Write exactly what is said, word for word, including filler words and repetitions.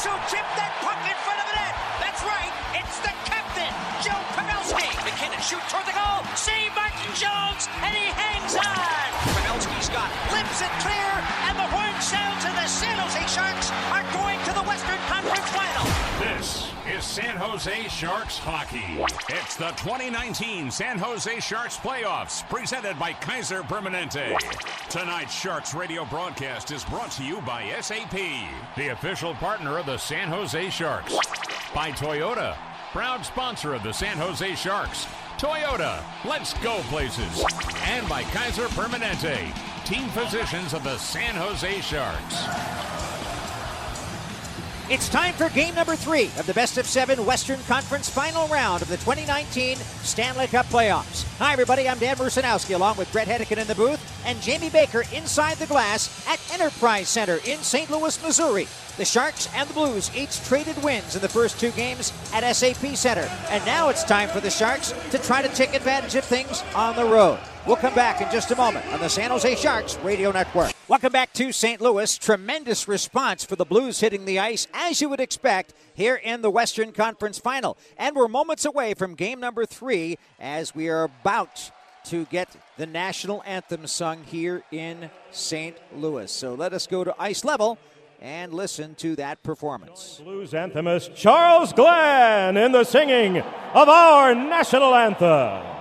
Russo chipped that puck in front of the net. That's right. It's the captain, Joe Pavelski. McKinnon shoot toward the goal. See Martin Jones, and he hangs on. Pavelski's got lips it clear, and the horn sounds, and the San Jose Sharks are going to the Western Conference Final. This is San Jose Sharks hockey. It's the twenty nineteen San Jose Sharks playoffs, presented by Kaiser Permanente. Tonight's Sharks radio broadcast is brought to you by S A P, The official partner of the San Jose Sharks. By Toyota, proud sponsor of the San Jose Sharks. Toyota, let's go places. And by Kaiser Permanente, team physicians of the San Jose Sharks. It's time for game number three of the best of seven Western Conference final round of the twenty nineteen Stanley Cup playoffs. Hi, everybody. I'm Dan Rusanowski, along with Brett Hedican in the booth and Jamie Baker inside the glass at Enterprise Center in Saint Louis, Missouri. The Sharks and the Blues each traded wins in the first two games at S A P Center. And now it's time for the Sharks to try to take advantage of things on the road. We'll come back in just a moment on the San Jose Sharks Radio Network. Welcome back to Saint Louis. Tremendous response for the Blues hitting the ice, as you would expect, here in the Western Conference Final. And we're moments away from game number three as we are about to get the national anthem sung here in Saint Louis. So let us go to ice level and listen to that performance. Blues anthemist Charles Glenn in the singing of our national anthem.